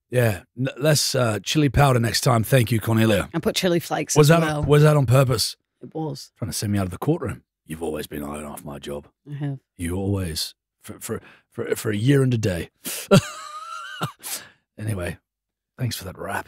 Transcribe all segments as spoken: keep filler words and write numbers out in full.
Yeah, N- less uh, chili powder next time. Thank you, Cornelia. And put chili flakes Was as that well. on, was that on purpose? It was. Trying to send me out of the courtroom. You've always been eyeing off my job. I have. You always for for for, for a year and a day. Anyway, thanks for that rap.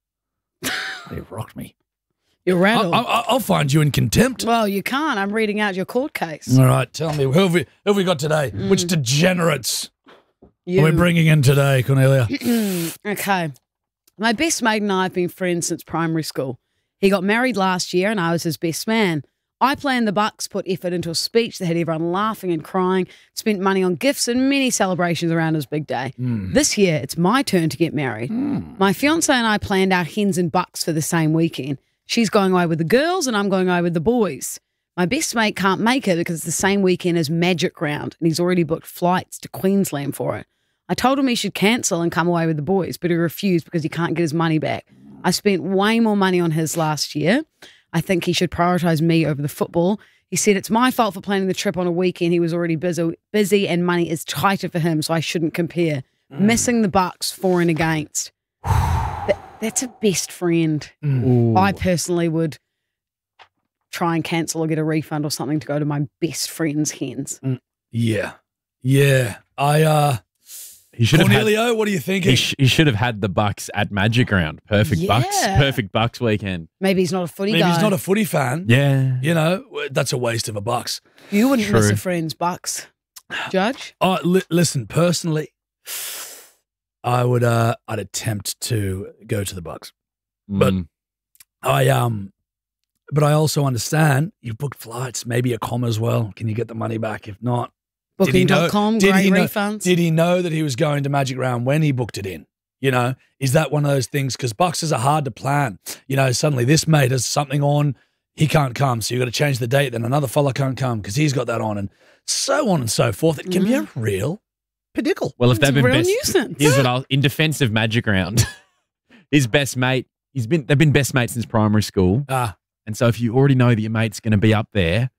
They rocked me. You're rattled. I, I, I'll find you in contempt. Well, you can't. I'm reading out your court case. All right, tell me, who have we, who have we got today? Mm. Which degenerates You. are we bringing in today, Cornelia? Okay. My best mate and I have been friends since primary school. He got married last year and I was his best man. I planned the bucks, put effort into a speech that had everyone laughing and crying, spent money on gifts and many celebrations around his big day. Mm. This year, it's my turn to get married. Mm. My fiance and I planned our hens and bucks for the same weekend. She's going away with the girls and I'm going away with the boys. My best mate can't make it because it's the same weekend as Magic Round and he's already booked flights to Queensland for it. I told him he should cancel and come away with the boys, but he refused because he can't get his money back. I spent way more money on his last year. I think he should prioritise me over the football. He said it's my fault for planning the trip on a weekend. He was already busy, busy and money is tighter for him, so I shouldn't compare. Mm. Missing the bucks for and against. that, that's a best friend. Mm. I personally would try and cancel or get a refund or something to go to my best friend's hens. Mm. Yeah. Yeah. I, uh, He should Cornelio, have had, what are you thinking? he, sh- he should have had the Bucks at Magic Round. Perfect Yeah. Bucks. Perfect Bucks weekend. Maybe he's not a footy Maybe guy. he's not a footy fan. Yeah. You know, that's a waste of a bucks. You wouldn't miss True. a friend's bucks, Judge. Oh, li- listen, personally, I would, uh, I'd attempt to go to the bucks. But Mm. I, um, but I also understand you've booked flights, maybe a com as well. Can you get the money back? If not, Did he Booking know- dot com, did great he know- refunds. did he know that he was going to Magic Round when he booked it in? You know, is that one of those things? Because boxes are hard to plan. You know, suddenly this mate has something on, he can't come, so you've got to change the date. Then another fella can't come because he's got that on, and so on and so forth. It can be a real pidickle. Well, if It's they've a been real best, nuisance. here's what I'll in defense of Magic Round. His best mate, he's been they've been best mates since primary school, Ah, and so if you already know that your mate's going to be up there,